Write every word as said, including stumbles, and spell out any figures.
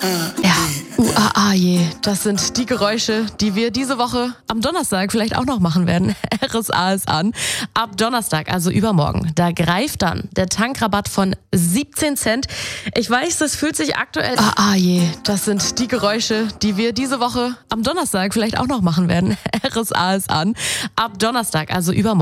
Ja, U A A je. Das sind die Geräusche, die wir diese Woche am Donnerstag vielleicht auch noch machen werden. R S A ist an. Ab Donnerstag, also übermorgen, da greift dann der Tankrabatt von siebzehn Cent. Ich weiß, das fühlt sich aktuell... U A A je. Das sind die Geräusche, die wir diese Woche am Donnerstag vielleicht auch noch machen werden. R S A ist an. Ab Donnerstag, also übermorgen.